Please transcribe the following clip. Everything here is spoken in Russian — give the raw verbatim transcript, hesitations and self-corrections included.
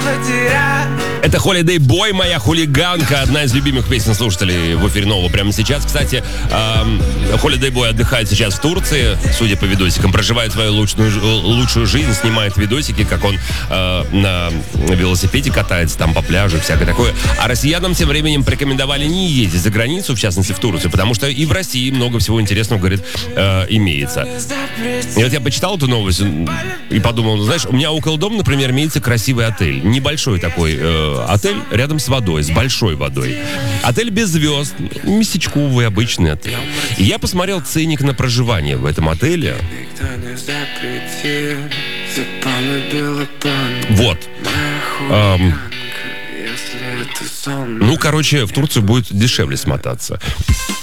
Это Holiday Boy, моя хулиганка, одна из любимых песен слушателей в эфире Нового прямо сейчас. Кстати, эм, Holiday Boy отдыхает сейчас в Турции, судя по видосикам, проживает свою лучшую, лучшую жизнь, снимает видосики, как он э, на велосипеде катается там по пляжу и всякое такое. А россиянам тем временем порекомендовали не ездить за границу, в частности в Турцию, потому что и в России много всего интересного, говорит, э, имеется. И вот я почитал эту новость и подумал, знаешь, у меня около дома, например, имеется красивый отель, небольшой такой э, отель рядом с водой, с большой водой. Отель без звезд, местечковый обычный отель. И я посмотрел ценник на проживание в этом отеле. Вот. Эм, ну, короче, в Турцию будет дешевле смотаться.